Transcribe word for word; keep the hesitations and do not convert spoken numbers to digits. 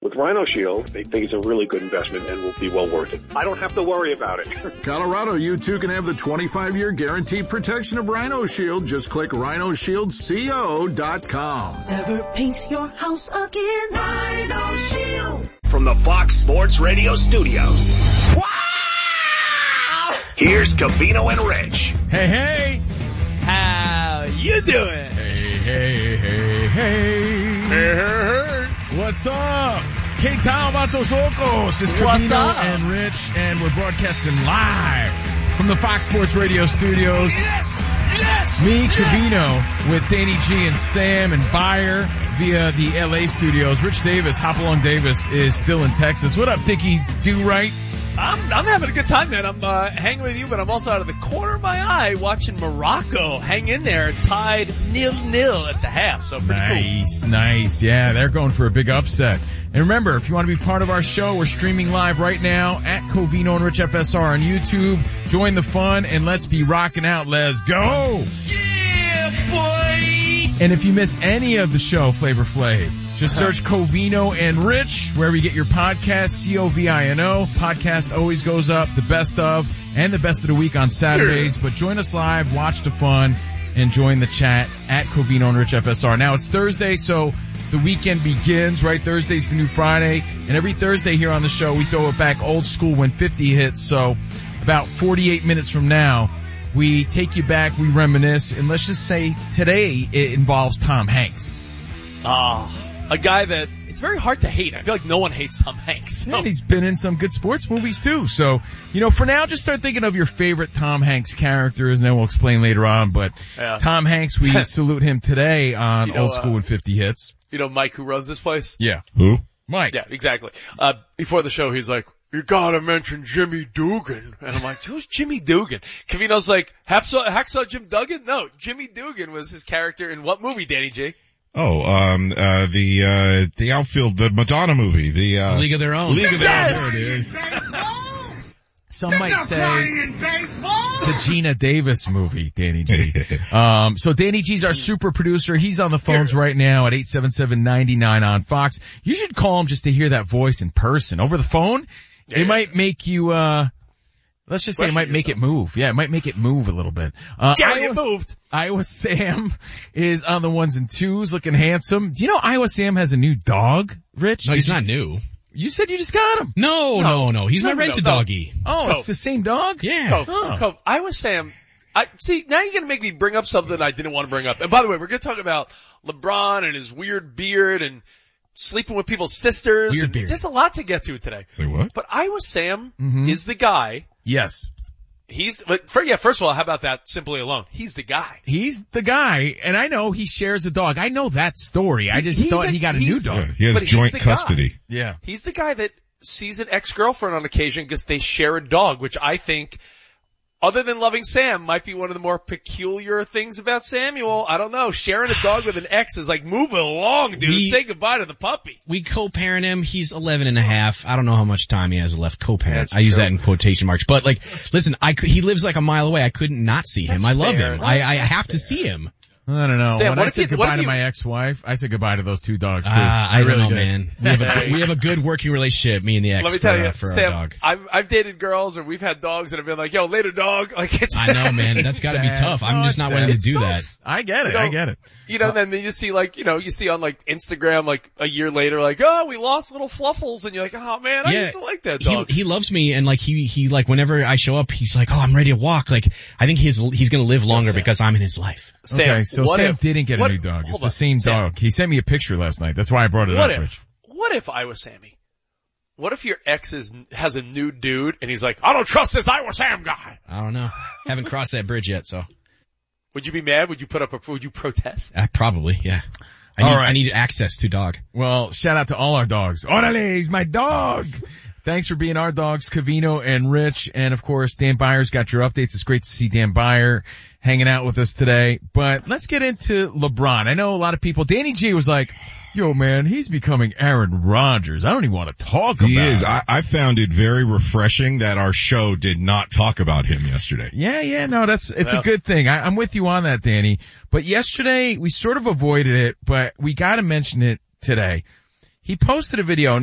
With Rhino Shield, they think it's a really good investment and will be well worth it. I don't have to worry about it. Colorado, you too can have the twenty-five year guaranteed protection of Rhino Shield. Just click rhino shield co dot com. Never paint your house again. Rhino Shield. From the Fox Sports Radio studios. Wow! Here's Covino and Rich. Hey, hey. How you doing? Hey, hey, hey, hey. Hey, hey, hey. What's up? Que tal, vatos locos? It's Covino and Rich, and we're broadcasting live from the Fox Sports Radio studios. Yes! Yes! Me, yes! Covino, with Danny G and Sam and Byer via the L A studios. Rich Davis, Hopalong Davis, is still in Texas. What up, Dickie Do-Right? I'm, I'm having a good time, man. I'm uh, hanging with you, but I'm also out of the corner of my eye watching Morocco hang in there, tied nil-nil at the half. So pretty nice, cool. Nice. Yeah, they're going for a big upset. And remember, if you want to be part of our show, we're streaming live right now at Covino and Rich F S R on YouTube. Join the fun and let's be rocking out. Let's go. Yeah, boy. And if you miss any of the show, Flavor Flav, just search Covino and Rich wherever you get your podcast, C O V I N O. Podcast always goes up, the best of, and the best of the week on Saturdays. But join us live, watch the fun, and join the chat at Covino and Rich F S R. Now, it's Thursday, so the weekend begins, right? Thursday's the new Friday. And every Thursday here on the show, we throw it back old school when fifty hits. So about forty-eight minutes from now, we take you back, we reminisce, and let's just say today it involves Tom Hanks. Ah. A guy that it's very hard to hate. I feel like no one hates Tom Hanks. So. Yeah, and he's been in some good sports movies too. So, you know, for now, just start thinking of your favorite Tom Hanks characters, and then we'll explain later on. But yeah. Tom Hanks, we salute him today on you know, Old School uh, and fifty Hits. You know Mike, who runs this place? Yeah. Who? Mike. Yeah, exactly. Uh, before the show, he's like, you gotta mention Jimmy Dugan. And I'm like, who's Jimmy Dugan? Covino's like, Hacksaw, Hacksaw Jim Duggan? No, Jimmy Dugan was his character in what movie, Danny J? Oh, um, uh, the, uh, the outfield, the Madonna movie, the, uh, League of Their Own. League of yes! Their Own, there it is. Some might say the Gina Davis movie, Danny G. um, so Danny G's our super producer. He's on the phones right now at eight seven seven, nine nine on Fox. You should call him just to hear that voice in person. Over the phone, yeah, it yeah. might make you, uh, let's just say it might make it move. Yeah, it might make it move a little bit. Uh, yeah, Iowa, it moved. Iowa Sam is on the ones and twos, looking handsome. Do you know Iowa Sam has a new dog, Rich? No, he's you, not new. You said you just got him. No, no, no. He's no, my rented no, no. doggy. Oh, Cove. It's the same dog? Yeah. Cove, oh. Cove. Iowa Sam. I, see, now you're gonna make me bring up something I didn't want to bring up. And by the way, we're gonna talk about LeBron and his weird beard and sleeping with people's sisters. Weird and beard. There's a lot to get to today. Say what? But Iowa Sam mm-hmm. is the guy. Yes. He's, but for, yeah, first of all, how about that simply alone? He's the guy. He's the guy, and I know he shares a dog. I know that story. I just He's thought a, he got a new dog. Yeah, he has But he's joint the custody. guy. Yeah. He's the guy that sees an ex-girlfriend on occasion because they share a dog, which I think, other than loving Sam, might be one of the more peculiar things about Samuel. I don't know. Sharing a dog with an ex is like, move it along, dude. We, Say goodbye to the puppy. We co-parent him. He's eleven and a half. I don't know how much time he has left co-parent. That's I use true. that in quotation marks. But like, listen, I could, he lives like a mile away. I couldn't not see him. That's I love fair. him. I, I That's have fair. to see him. I don't know. Sam, when what I if said you- goodbye what if to you- my ex-wife, I said goodbye to those two dogs too. Uh, I, really don't know, did. man. We have a, we have a good working relationship, me and the ex. Let me for, tell you, uh, for Sam, our dog. I've, I've dated girls or we've had dogs that have been like, yo, later dog. Like it's, I know, man. That's It's gotta be sad. tough. I'm No, just it's not sad. willing to It do sucks. that. I get it. You know, I get it. You know, then you see like, you know, you see on like Instagram like a year later like, oh, we lost little Fluffles, and you're like, oh man, I Yeah. used to like that dog. He, he loves me, and like he, he like whenever I show up, he's like, oh, I'm ready to walk. Like, I think he's, he's gonna live longer Sam. because I'm in his life. Sam, Okay, so what Sam if, didn't get what, a new dog. It's hold the on. same Sam, dog. He sent me a picture last night. That's why I brought it What up, if, Rich. what if Iowa Sammy? What if your ex is, has a new dude and he's like, I don't trust this Iowa Sam guy? I don't know. Haven't crossed that bridge yet, so. Would you be mad? Would you put up a, would you protest? Uh, probably, yeah. I All need, right. I need access to dog. Well, shout out to all our dogs. Orale, he's my dog. Thanks for being our dogs, Covino and Rich. And of course, Dan Byer's got your updates. It's great to see Dan Byer hanging out with us today. But let's get into LeBron. I know a lot of people, Danny G was like, yo man, he's becoming Aaron Rodgers. I don't even want to talk about He is. it. I, I found it very refreshing that our show did not talk about him yesterday. Yeah, yeah, no, that's, it's Yeah. a good thing. I, I'm with you on that, Danny. But yesterday, we sort of avoided it, but we gotta mention it today. He posted a video.